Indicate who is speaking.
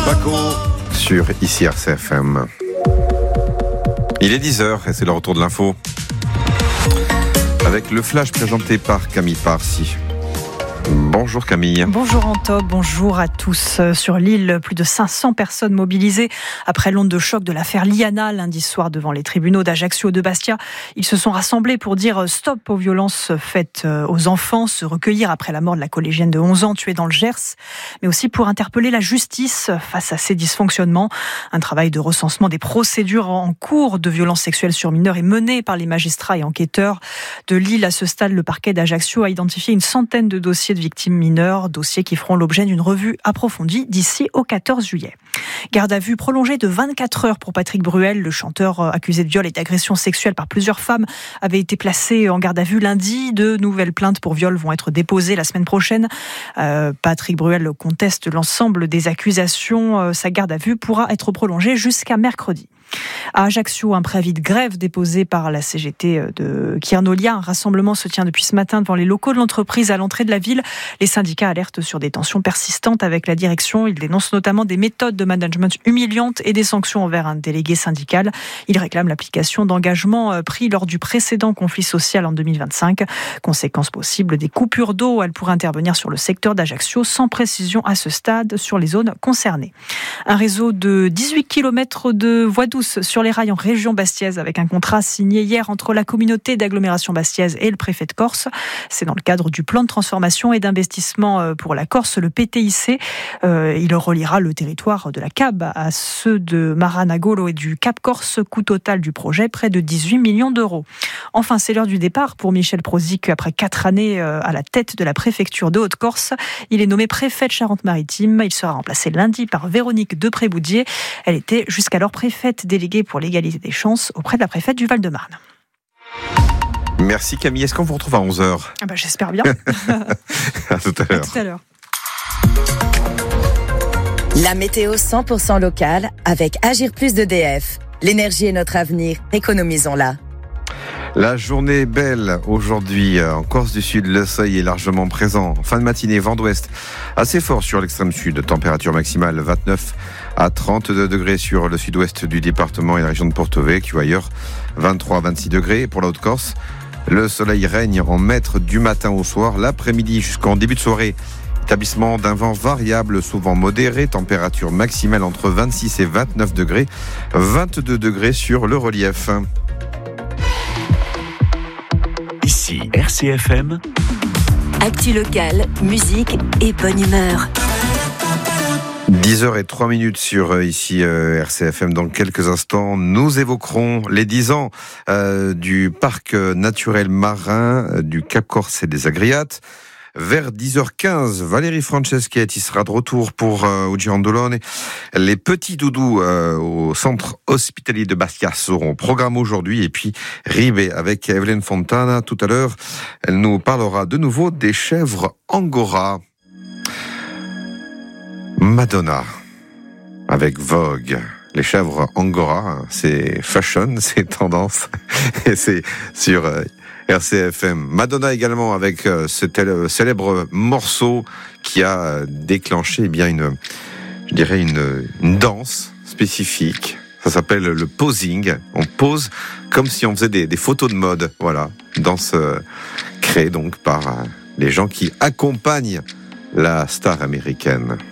Speaker 1: Paco sur ici RCFM. Il est 10h et c'est le retour de l'info. Avec le flash présenté par Camille Parsi. Bonjour Camille.
Speaker 2: Bonjour Antoine, bonjour à tous. Sur l'île, plus de 500 personnes mobilisées après l'onde de choc de l'affaire Liana lundi soir devant les tribunaux d'Ajaccio et de Bastia. Ils se sont rassemblés pour dire stop aux violences faites aux enfants, se recueillir après la mort de la collégienne de 11 ans tuée dans le Gers, mais aussi pour interpeller la justice face à ces dysfonctionnements. Un travail de recensement des procédures en cours de violences sexuelles sur mineurs est mené par les magistrats et enquêteurs de l'île. À ce stade, le parquet d'Ajaccio a identifié une centaine de dossiers de victimes mineures, dossiers qui feront l'objet d'une revue approfondie d'ici au 14 juillet. Garde à vue prolongée de 24 heures pour Patrick Bruel. Le chanteur accusé de viol et d'agression sexuelle par plusieurs femmes avait été placé en garde à vue lundi. De nouvelles plaintes pour viol vont être déposées la semaine prochaine. Patrick Bruel conteste l'ensemble des accusations. Sa garde à vue pourra être prolongée jusqu'à mercredi. À Ajaccio, un préavis de grève déposé par la CGT de Kiernolia. Un rassemblement se tient depuis ce matin devant les locaux de l'entreprise à l'entrée de la ville. Les syndicats alertent sur des tensions persistantes avec la direction. Ils dénoncent notamment des méthodes de management humiliantes et des sanctions envers un délégué syndical. Ils réclament l'application d'engagements pris lors du précédent conflit social en 2025. Conséquence possible, des coupures d'eau. Elles pourraient intervenir sur le secteur d'Ajaccio sans précision à ce stade sur les zones concernées. Un réseau de 18 km de voies douces sur les rails en région bastiaise avec un contrat signé hier entre la communauté d'agglomération bastiaise et le préfet de Corse. C'est dans le cadre du plan de transformation et d'investissement pour la Corse, le PTIC. Il reliera le territoire de la CAB à ceux de Maranagolo et du Cap Corse. Coût total du projet, près de 18 millions d'euros. Enfin, c'est l'heure du départ pour Michel Prozic. Après 4 années à la tête de la préfecture de Haute-Corse, il est nommé préfet de Charente-Maritime. Il sera remplacé lundi par Véronique Depré-Boudier. Elle était jusqu'alors préfète déléguée pour l'égalité des chances auprès de la préfète du Val-de-Marne.
Speaker 1: Merci Camille. Est-ce qu'on vous retrouve à 11h ?
Speaker 2: J'espère bien.
Speaker 1: À tout à l'heure.
Speaker 2: À tout à l'heure.
Speaker 3: La météo 100% locale avec Agir Plus d'EDF. L'énergie est notre avenir, économisons-la.
Speaker 1: La journée est belle aujourd'hui en Corse du Sud. Le soleil est largement présent. Fin de matinée, vent d'ouest assez fort sur l'extrême sud. Température maximale 29 à 32 degrés sur le sud-ouest du département et la région de Porto Vecchio. Ailleurs, 23 à 26 degrés pour la Haute-Corse. Le soleil règne en maître du matin au soir. L'après-midi jusqu'en début de soirée, établissement d'un vent variable, souvent modéré. Température maximale entre 26 et 29 degrés. 22 degrés sur le relief.
Speaker 4: Ici RCFM.
Speaker 3: Actu locale, musique et bonne humeur.
Speaker 1: 10h03 sur ici RCFM. Dans quelques instants, nous évoquerons les 10 ans du parc naturel marin du Cap Corse et des Agriates. Vers 10h15, Valérie Franceschetti sera de retour pour Girandolone. Les petits doudous au centre hospitalier de Bastia seront au programme aujourd'hui. Et puis Ribé avec Evelyne Fontana tout à l'heure. Elle nous parlera de nouveau des chèvres Angora. Madonna avec Vogue. Les chèvres Angora, c'est fashion, c'est tendance. Et c'est sur RCFM. Madonna également avec ce célèbre morceau qui a déclenché une danse spécifique. Ça s'appelle le posing. On pose comme si on faisait des photos de mode. Voilà, danse créée donc par les gens qui accompagnent la star américaine.